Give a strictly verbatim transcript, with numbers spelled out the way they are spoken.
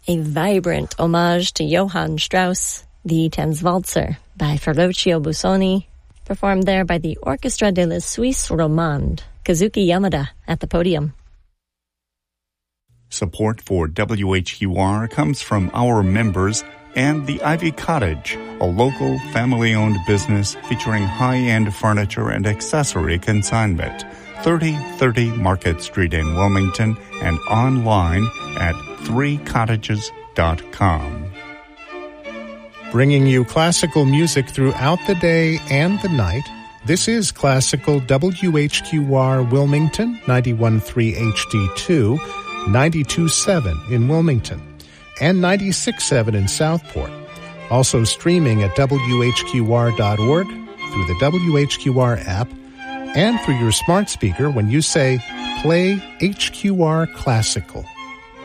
a vibrant homage to Johann Strauss, the Tanzwalzer by Ferruccio Busoni, performed there by the Orchestra de la Suisse Romande. Kazuki Yamada at the podium. Support for W H Q R comes from our members and the Ivy Cottage, a local family-owned business featuring high-end furniture and accessory consignment. thirty thirty Market Street in Wilmington and online at three cottages dot com. Bringing you classical music throughout the day and the night, this is Classical W H Q R Wilmington, ninety-one point three H D two, ninety-two point seven in Wilmington, and ninety-six point seven in Southport. Also streaming at W H Q R dot org, through the W H Q R app, and through your smart speaker when you say, "Play H Q R Classical."